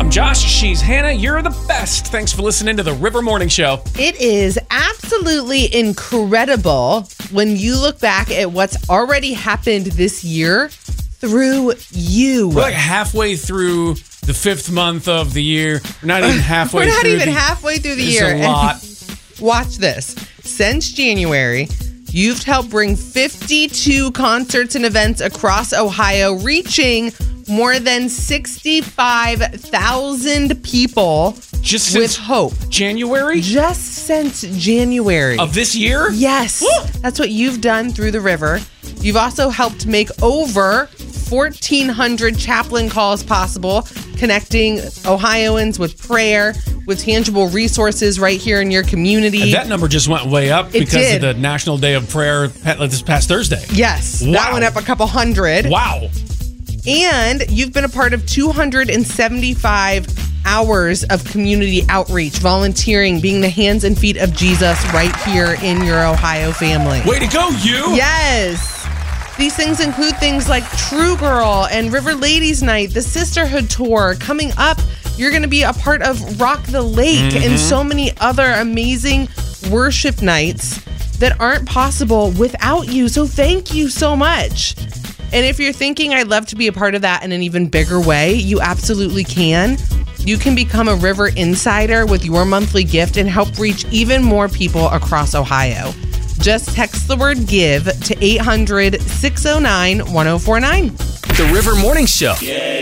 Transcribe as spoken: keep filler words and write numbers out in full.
I'm Josh. She's Hannah. You're the best. Thanks for listening to the River Morning Show. It is absolutely incredible when you look back at what's already happened this year through you. We're like halfway through the fifth month of the year. We're not even halfway We're not through even the, halfway through the it's year. a lot. Watch this. Since January, you've helped bring fifty-two concerts and events across Ohio, reaching more than sixty-five thousand people Just with since hope. January? Just since January. Of this year? Yes. That's what you've done through the river. You've also helped make over fourteen hundred chaplain calls possible, connecting Ohioans with prayer, with tangible resources right here in your community. That number just went way up It because did. of the National Day of Prayer this past Thursday. Yes. Wow. That went up a couple hundred. Wow. And you've been a part of two hundred seventy-five hours of community outreach, volunteering, being the hands and feet of Jesus right here in your Ohio family. Way to go, you! Yes. These things include things like True Girl and River Ladies Night, the Sisterhood Tour. Coming up, you're going to be a part of Rock the Lake Mm-hmm. and so many other amazing worship nights that aren't possible without you. So thank you so much. And if you're thinking I'd love to be a part of that in an even bigger way, you absolutely can. You can become a River Insider with your monthly gift and help reach even more people across Ohio. Just text the word GIVE to eight hundred, six oh nine, one oh four nine. The River Morning Show.